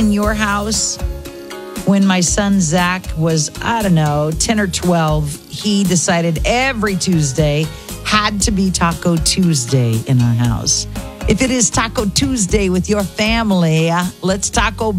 in your house? When my son Zach was, 10 or 12, he decided every Tuesday had to be Taco Tuesday in our house. If it is Taco Tuesday with your family, let's Taco